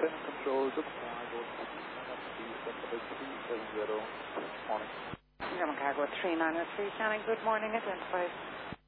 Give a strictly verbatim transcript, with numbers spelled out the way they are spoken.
Shannon Control, good Chicago, three seven zero, morning. German Cargo three nine three, Shannon, good morning, identified.